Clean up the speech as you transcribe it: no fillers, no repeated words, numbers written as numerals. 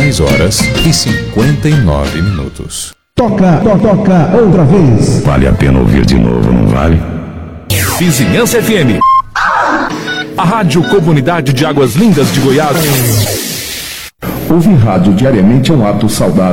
10h59. Toca outra vez. Vale a pena ouvir de novo, não vale? Vizinhança FM. A Rádio Comunidade de Águas Lindas de Goiás. Ouvir rádio diariamente é um ato saudável.